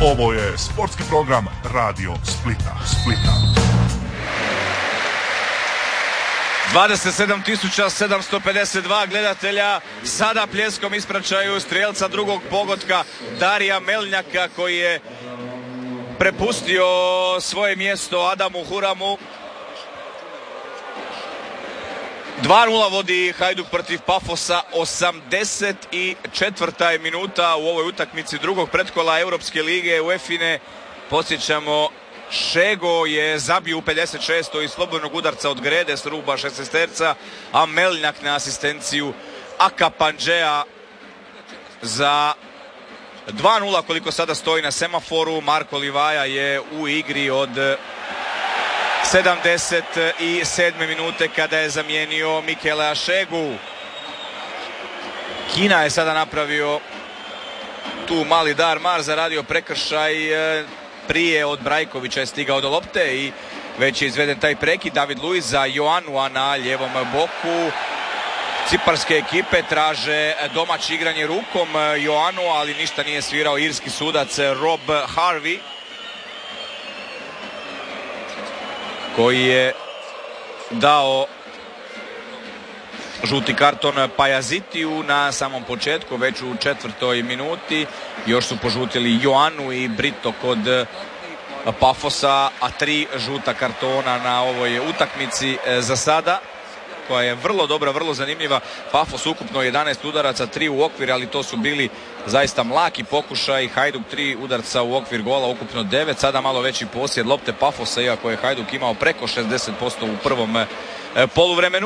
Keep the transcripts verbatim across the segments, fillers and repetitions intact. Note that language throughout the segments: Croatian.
Ovo je sportski program Radio Splita. Splita. dvadeset sedam tisuća sedamsto pedeset dva gledatelja sada pljeskom ispraćaju strijelca drugog pogotka Darija Melnjaka koji je prepustio svoje mjesto Adamu Huramu. dva nula vodi Hajduk protiv Pafosa, osamdeset četvrta je minuta u ovoj utakmici drugog pretkola Europske lige UEFA-ine. Podsjećamo, Šego je zabio u pedeset šestoj iz slobodnog udarca od Grede s ruba šesnaesterca, a Melnjak na asistenciju Akapanđea za dva nula koliko sada stoji na semaforu. Marko Livaja je u igri od sedamdeset sedme minute kada je zamijenio Mikelea Šegu. Kina je sada napravio tu mali dar mar, zaradio prekršaj. Prije od Brajkovića je stigao do lopte i već je izveden taj prekid. David Luiz za Joanua na ljevom boku. Ciparske ekipe traže domaće igranje rukom Joanu, ali ništa nije svirao irski sudac Rob Harvey, koji je dao žuti karton Pajazitiju na samom početku, već u četvrtoj minuti. Još su požutili Joanu i Brito kod Pafosa, a tri žuta kartona na ovoj utakmici za sada, koja je vrlo dobra, vrlo zanimljiva. Pafos ukupno jedanaest udaraca, tri u okvir, ali to su bili zaista mlaki pokušaj. Hajduk tri udarca u okvir gola, ukupno devet. Sada malo veći posjed lopte Pafosa, iako je Hajduk imao preko šezdeset posto u prvom poluvremenu.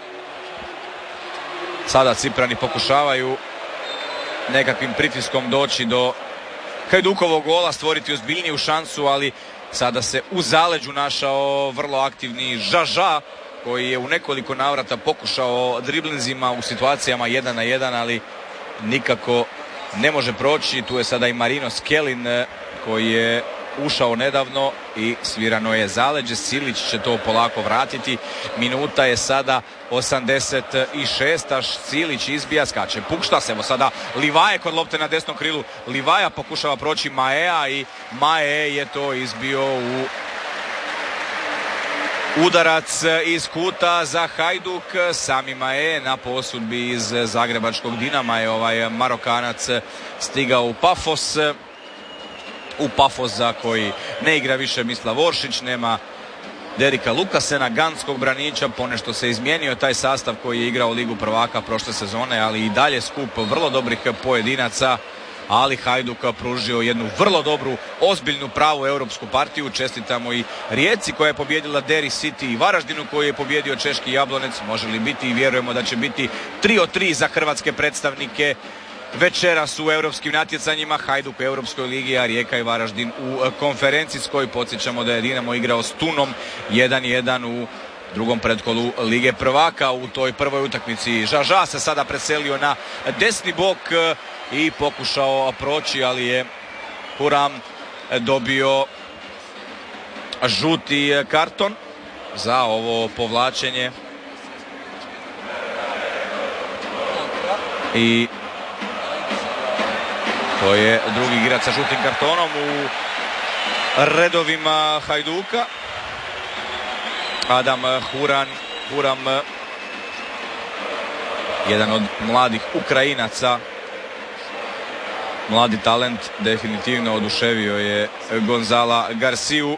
Sada Ciprani pokušavaju nekakvim pritiskom doći do Hajdukovog gola, stvoriti ozbiljniju šansu, ali sada se u zaleđu našao vrlo aktivni Žaža, koji je u nekoliko navrata pokušao driblinzima u situacijama jedan na jedan, ali nikako ne može proći. Tu je sada i Marino Skelin koji je ušao nedavno i svirano je zaleđe. Silić će to polako vratiti. Minuta je sada osamdeset šest. Silić izbija, skače, pukšta se. Evo sada Livaje kod lopte na desnom krilu. Livaja pokušava proći Maea i Mae je to izbio u udarac iz kuta za Hajduk. Sami Mae na posudbi iz zagrebačkog Dinama je ovaj Marokanac stigao u Pafos. U Pafos za koji ne igra više Mislav Oršić, nema Derika Lukasena, ganskog braniča. Ponešto se izmijenio taj sastav koji je igrao Ligu prvaka prošle sezone, ali i dalje skup vrlo dobrih pojedinaca. Ali Hajduk pružio jednu vrlo dobru, ozbiljnu, pravu europsku partiju. Čestitamo i Rijeci koja je pobjedila Derry City i Varaždinu koji je pobjedio Češki Jablonec. Može li biti, i vjerujemo da će biti tri od tri za hrvatske predstavnike večeras u europskim natjecanjima. Hajduk u Europskoj ligi, a Rijeka i Varaždin u konferencijskoj. Podsjećamo da je Dinamo igrao s Tunom jedan jedan u drugom pretkolu Lige prvaka u toj prvoj utakmici. Žaža se sada preselio na desni bok i pokušao proći, ali je Huram dobio žuti karton za ovo povlačenje. I to je drugi igrač sa žutim kartonom u redovima Hajduka. Adam Huran, Huram, jedan od mladih Ukrajinaca, mladi talent, definitivno oduševio je Gonzala Garciju.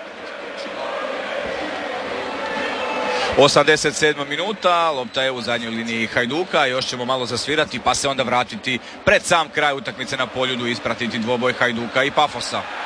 osamdeset sedma minuta, lopta je u zadnjoj liniji Hajduka, još ćemo malo zasvirati pa se onda vratiti pred sam kraj utakmice na Poljudu i ispratiti dvoboj Hajduka i Pafosa.